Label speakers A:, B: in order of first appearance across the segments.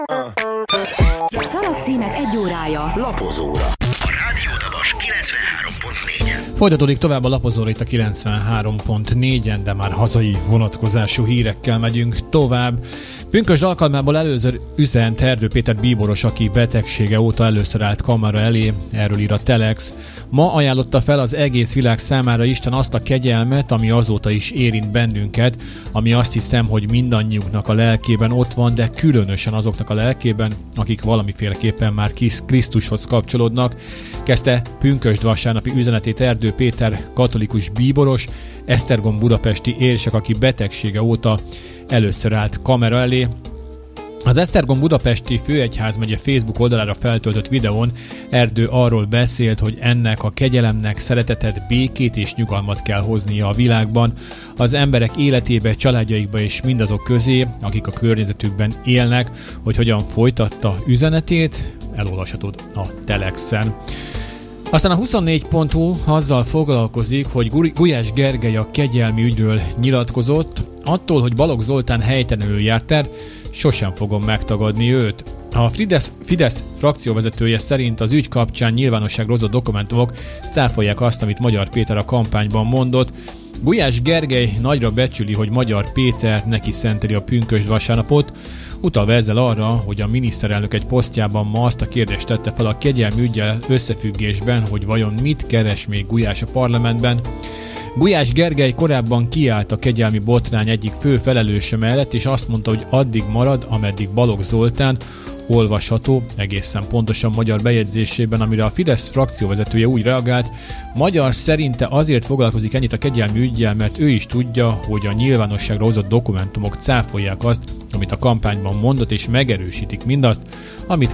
A: Szalagcímek egy órája.
B: Lapozóra. A Rádiódabas 93.4-en.
C: Folytatódik tovább a lapozóra itt a 93.4-en, de már hazai vonatkozású hírekkel megyünk tovább. Pünkösd alkalmából először üzent Erdő Péter bíboros, aki betegsége óta először állt kamera elé, erről ír a Telex. Ma ajánlotta fel az egész világ számára Isten azt a kegyelmet, ami azóta is érint bennünket, ami azt hiszem, hogy mindannyiunknak a lelkében ott van, de különösen azoknak a lelkében, akik valamiféleképpen már Krisztushoz kapcsolódnak. Kezdte pünkösd vasárnapi üzenetét Erdő Péter katolikus bíboros, Esztergom budapesti érsek, aki betegsége óta először állt kamera elé. Az Esztergom budapesti főegyházmegye Facebook oldalára feltöltött videón Erdő arról beszélt, hogy ennek a kegyelemnek szeretetet, békét és nyugalmat kell hoznia a világban, az emberek életébe, családjaikba és mindazok közé, akik a környezetükben élnek, hogy hogyan folytatta üzenetét, elolvashatod a Telexen. Aztán a 24.hu azzal foglalkozik, hogy Gulyás Gergely a kegyelmi ügyről nyilatkozott, attól, hogy Balogh Zoltán helytelenül járt el, sosem fogom megtagadni őt. A Fidesz frakcióvezetője szerint az ügy kapcsán nyilvánosságra hozott dokumentumok cáfolják azt, amit Magyar Péter a kampányban mondott. Gulyás Gergely nagyra becsüli, hogy Magyar Péter neki szenteli a pünkösd vasárnapot, utalva ezzel arra, hogy a miniszterelnök egy posztjában ma azt a kérdést tette fel a kegyelmi üggyel összefüggésben, hogy vajon mit keres még Gulyás a parlamentben. Gulyás Gergely korábban kiállt a kegyelmi botrány egyik fő felelőse mellett, és azt mondta, hogy addig marad, ameddig Balogh Zoltán, olvasható egészen pontosan Magyar bejegyzésében, amire a Fidesz frakcióvezetője úgy reagált: Magyar szerinte azért foglalkozik ennyit a kegyelmi üggyel, mert ő is tudja, hogy a nyilvánosságra hozott dokumentumok cáfolják azt, amit a kampányban mondott, és megerősítik mindazt, amit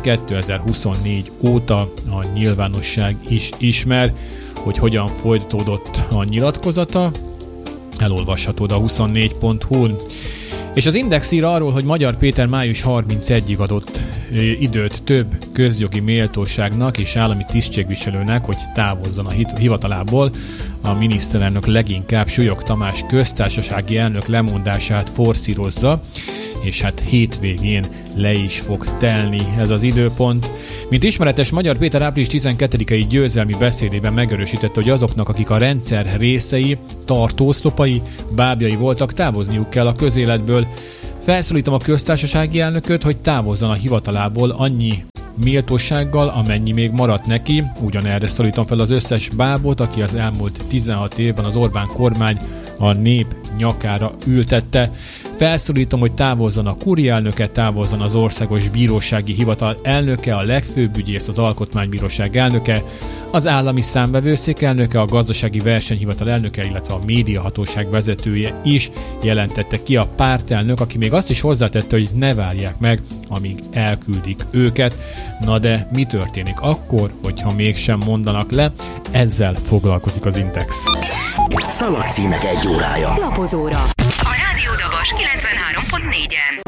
C: 2024 óta a nyilvánosság is ismer. Hogy hogyan folytatódott a nyilatkozata, elolvashatod a 24.hu-n. És az Index ír arról, hogy Magyar Péter május 31-ig adott időt több közjogi méltóságnak és állami tisztségviselőnek, hogy távozzon a hivatalából. A miniszterelnök leginkább Súlyog Tamás köztársasági elnök lemondását forszírozza, és hát hétvégén le is fog telni ez az időpont. Mint ismeretes, Magyar Péter április 12-i győzelmi beszédében megerősítette, hogy azoknak, akik a rendszer részei, tartóoszlopai, bábjai voltak, távozniuk kell a közéletből. Felszólítom a köztársasági elnököt, hogy távozzon a hivatalából annyi méltósággal, amennyi még maradt neki. Ugyanerre szólítom fel az összes bábot, aki az elmúlt 16 évben az Orbán kormány a nép nyakára ültette. Felszólítom, hogy távozzon a kúria elnöke, távozzon az Országos Bírósági Hivatal elnöke, a legfőbb ügyész, az Alkotmánybíróság elnöke, az Állami Számvevőszék elnöke, a Gazdasági Versenyhivatal elnöke, illetve a Médiahatóság vezetője is, jelentette ki a pártelnök, aki még azt is hozzátette, hogy ne várják meg, amíg elküldik őket. Na de mi történik akkor, hogyha mégsem mondanak le? Ezzel foglalkozik az Index.
B: Szalagcímek egy órája.
A: Lapozóra.
D: A Rádiódabas 93.4-en.